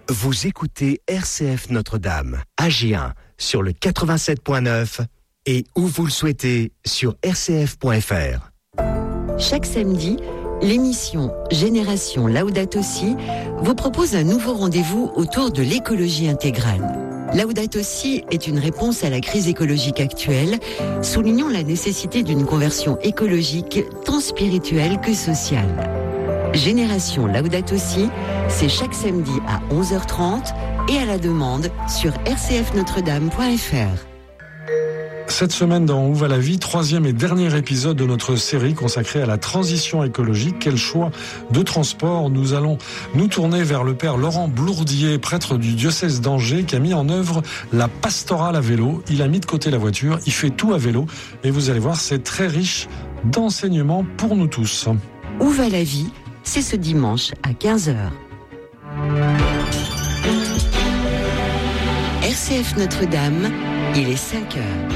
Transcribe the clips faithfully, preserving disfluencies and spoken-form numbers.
Vous écoutez R C F Notre-Dame, A G un, sur le quatre-vingt-sept point neuf et où vous le souhaitez sur r c f point f r. Chaque samedi, l'émission Génération Laudato Si vous propose un nouveau rendez-vous autour de l'écologie intégrale. Laudato Si est une réponse à la crise écologique actuelle, soulignant la nécessité d'une conversion écologique tant spirituelle que sociale. Génération Laudato Si, c'est chaque samedi à onze heures trente et à la demande sur r c f notre dame point f r. Cette semaine dans Où va la vie, troisième et dernier épisode de notre série consacrée à la transition écologique. Quel choix de transport? Nous allons nous tourner vers le père Laurent Blourdier, prêtre du diocèse d'Angers, qui a mis en œuvre la pastorale à vélo. Il a mis de côté la voiture, il fait tout à vélo. Et vous allez voir, c'est très riche d'enseignements pour nous tous. Où va la vie? C'est ce dimanche à quinze heures. R C F Notre-Dame, il est cinq heures.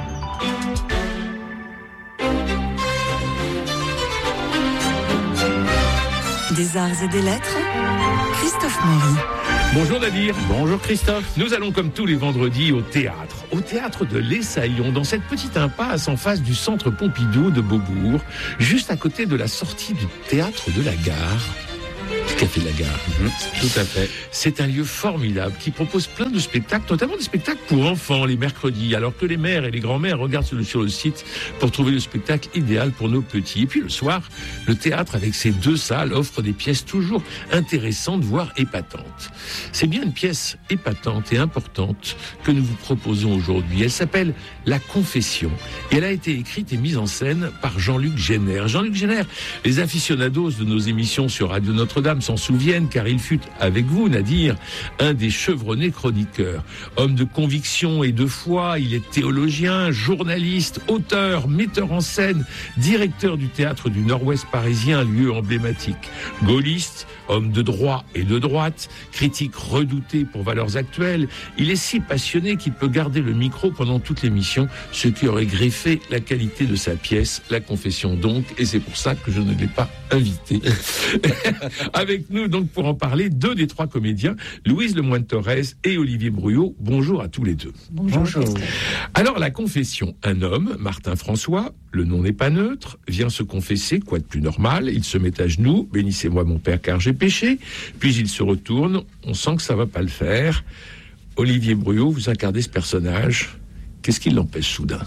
Des arts et des lettres, Christophe Maury. Bonjour Nadir. Bonjour Christophe. Nous allons comme tous les vendredis au théâtre. Au théâtre de l'Essaillon, dans cette petite impasse en face du centre Pompidou de Beaubourg, juste à côté de la sortie du théâtre de la Gare. Le café de la Gare. Mmh, tout à fait. C'est un lieu formidable qui propose plein de spectacles, notamment des spectacles pour enfants les mercredis, alors que les mères et les grands-mères regardent sur le, sur le site pour trouver le spectacle idéal pour nos petits. Et puis le soir, le théâtre avec ses deux salles offre des pièces toujours intéressantes, voire épatantes. C'est bien une pièce épatante et importante que nous vous proposons aujourd'hui. Elle s'appelle La Confession et elle a été écrite et mise en scène par Jean-Luc Génère. Jean-Luc Génère, les aficionados de nos émissions sur Radio Notre-Dame s'en souviennent, car il fut avec vous, Nadir, un des chevronnés chroniqueurs. Homme de conviction et de foi, il est théologien, journaliste, auteur, metteur en scène, directeur du théâtre du Nord-Ouest parisien, lieu emblématique. Gaulliste, homme de droit et de droite, critique redouté pour Valeurs Actuelles, il est si passionné qu'il peut garder le micro pendant toute l'émission, ce qui aurait greffé la qualité de sa pièce, La Confession donc, et c'est pour ça que je ne l'ai pas invité. Avec nous donc pour en parler, deux des trois comédiens, Louise Lemoine-Torres et Olivier Bruyot. Bonjour à tous les deux. Bonjour. Bonjour. Alors La Confession, un homme, Martin François, le nom n'est pas neutre, vient se confesser, quoi de plus normal, il se met à genoux, bénissez-moi mon père car j'ai péché, puis il se retourne, on sent que ça va pas le faire. Olivier Bruyot, vous incarnez ce personnage, qu'est-ce qui l'empêche soudain?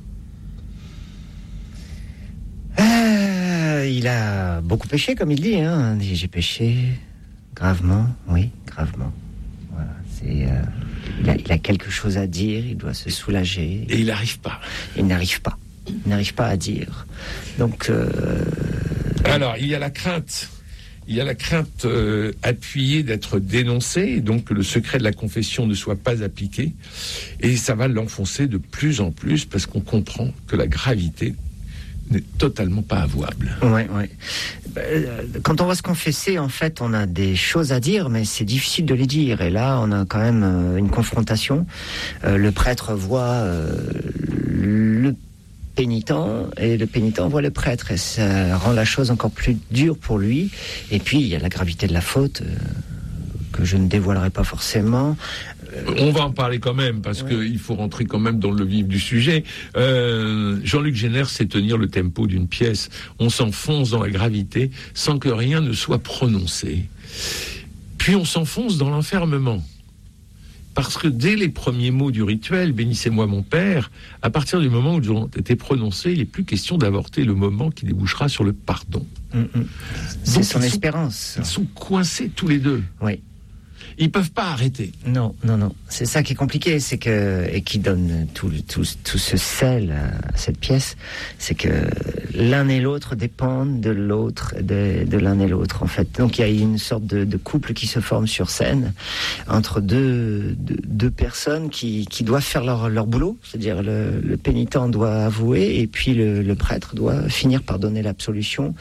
euh, Il a beaucoup péché, comme il dit, hein. J'ai péché gravement, oui, gravement. Voilà, c'est... Euh, il, a, il a quelque chose à dire, il doit se soulager. Et il n'arrive pas. Il n'arrive pas. Il n'arrive pas à dire. Donc... Euh... Alors, il y a la crainte... Il y a la crainte euh, appuyée d'être dénoncé, et donc que le secret de la confession ne soit pas appliqué. Et ça va l'enfoncer de plus en plus, parce qu'on comprend que la gravité n'est totalement pas avouable. Oui, oui. Quand on va se confesser, en fait, on a des choses à dire, mais c'est difficile de les dire. Et là, on a quand même euh, une confrontation. Euh, le prêtre voit euh, le pénitent, et le pénitent voit le prêtre, et ça rend la chose encore plus dure pour lui. Et puis il y a la gravité de la faute, euh, que je ne dévoilerai pas forcément. Euh, On va en parler quand même, parce ouais. qu'il faut rentrer quand même dans le vif du sujet. Euh, Jean-Luc Génère sait tenir le tempo d'une pièce. On s'enfonce dans la gravité sans que rien ne soit prononcé. Puis on s'enfonce dans l'enfermement. Parce que dès les premiers mots du rituel, bénissez-moi mon père, à partir du moment où ils ont été prononcés, il n'est plus question d'avorter le moment qui débouchera sur le pardon. Mmh, mmh. C'est Donc, son ils espérance. Sont, ils sont coincés tous les deux. Oui. Ils peuvent pas arrêter. Non, non, non. C'est ça qui est compliqué, c'est que et qui donne tout, tout, tout ce sel à cette pièce, c'est que l'un et l'autre dépendent de l'autre, de, de l'un et l'autre en fait. Donc il y a une sorte de, de couple qui se forme sur scène entre deux, deux, deux personnes qui, qui doivent faire leur, leur boulot, c'est-à-dire le, le pénitent doit avouer et puis le, le prêtre doit finir par donner l'absolution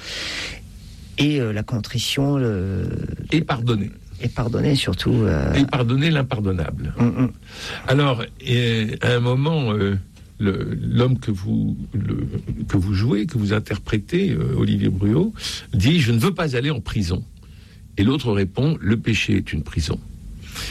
et euh, la contrition. Le, et pardonner. Et pardonner surtout. Euh... Et pardonner l'impardonnable. Mm-hmm. Alors, et, à un moment, euh, le, l'homme que vous, le, que vous jouez, que vous interprétez, euh, Olivier Bruyot, dit « Je ne veux pas aller en prison ». Et l'autre répond « Le péché est une prison ».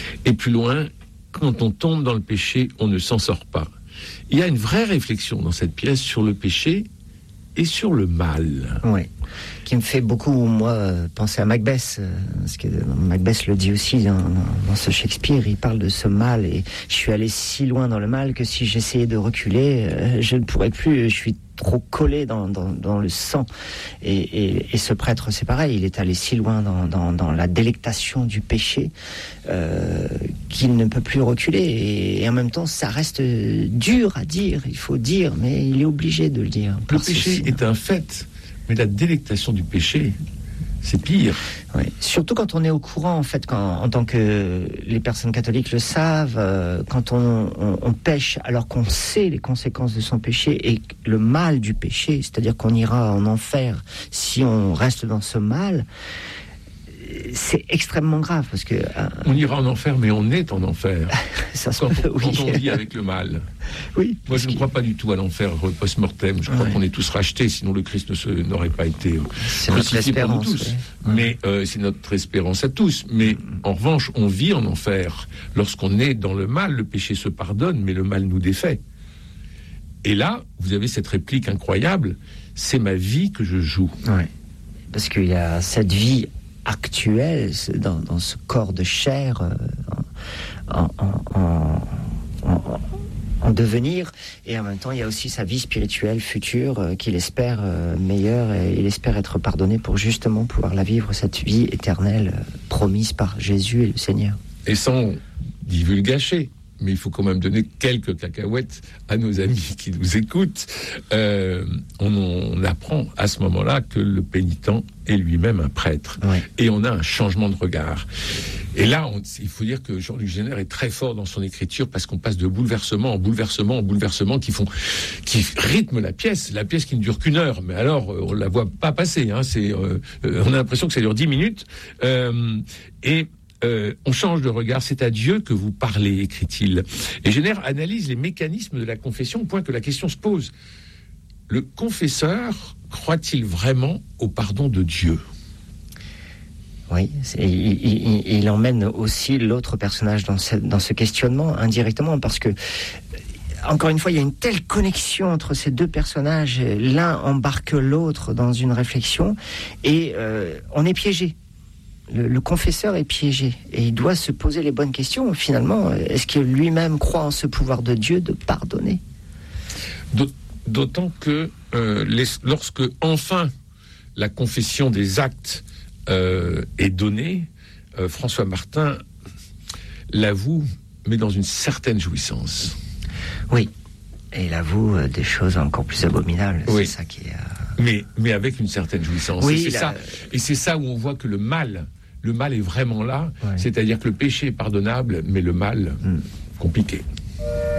Et plus loin, quand on tombe dans le péché, on ne s'en sort pas. Il y a une vraie réflexion dans cette pièce sur le péché et sur le mal. Oui, qui me fait beaucoup, moi, penser à Macbeth, parce que Macbeth le dit aussi dans, dans ce Shakespeare, il parle de ce mal, et je suis allé si loin dans le mal que si j'essayais de reculer, euh, je ne pourrais plus, je suis trop collé dans, dans, dans le sang. Et, et, et ce prêtre, c'est pareil, il est allé si loin dans, dans, dans la délectation du péché euh, qu'il ne peut plus reculer. Et, et en même temps, ça reste dur à dire, il faut dire, mais il est obligé de le dire. Le péché est un fait, mais la délectation du péché, c'est pire. Oui. Surtout quand on est au courant, en fait, quand, en tant que les personnes catholiques le savent, euh, quand on, on, on pêche alors qu'on sait les conséquences de son péché et le mal du péché, c'est-à-dire qu'on ira en enfer si on reste dans ce mal, c'est extrêmement grave parce que... Euh, on ira en enfer, mais on est en enfer. Ça se quand, peut, oui. Quand on vit avec le mal. Oui. Moi, je ne crois pas du tout à l'enfer post-mortem. Je crois ouais. qu'on est tous rachetés, sinon le Christ ne se, n'aurait pas été euh, c'est notre espérance, pour nous tous. Oui. Mais euh, c'est notre espérance à tous. Mais en revanche, on vit en enfer. Lorsqu'on est dans le mal, le péché se pardonne, mais le mal nous défait. Et là, vous avez cette réplique incroyable, c'est ma vie que je joue. Oui. Parce qu'il y a cette vie actuelle dans, dans ce corps de chair euh, en, en, en, en, en devenir, et en même temps il y a aussi sa vie spirituelle future euh, qu'il espère euh, meilleure, et il espère être pardonné pour justement pouvoir la vivre, cette vie éternelle euh, promise par Jésus et le Seigneur. Et sans divulgacher, mais il faut quand même donner quelques cacahuètes à nos amis qui nous écoutent. Euh, on, on apprend à ce moment-là que le pénitent est lui-même un prêtre. Ouais. Et on a un changement de regard. Et là, on, il faut dire que Jean-Luc Génère est très fort dans son écriture parce qu'on passe de bouleversement en bouleversement en bouleversement qui font, qui rythment la pièce. La pièce qui ne dure qu'une heure, mais alors on la voit pas passer. Hein, c'est, euh, on a l'impression que ça dure dix minutes. Euh, et Euh, on change de regard, c'est à Dieu que vous parlez, écrit-il. Et Génère analyse les mécanismes de la confession au point que la question se pose. Le confesseur croit-il vraiment au pardon de Dieu ? Oui, c'est, il, il, il emmène aussi l'autre personnage dans ce, dans ce questionnement indirectement, parce que encore une fois, il y a une telle connexion entre ces deux personnages, l'un embarque l'autre dans une réflexion, et euh, on est piégé. Le, le confesseur est piégé et il doit se poser les bonnes questions. Finalement, est-ce qu'il lui-même croit en ce pouvoir de Dieu de pardonner ? D'autant que euh, les, lorsque enfin la confession des actes euh, est donnée, euh, François Martin l'avoue, mais dans une certaine jouissance. Oui, et il avoue euh, des choses encore plus abominables. Oui. C'est ça qui est... Euh... Mais, mais avec une certaine jouissance. Oui, et, c'est la... ça, et c'est ça où on voit que le mal... Le mal est vraiment là, ouais. C'est-à-dire que le péché est pardonnable, mais le mal, mmh. compliqué.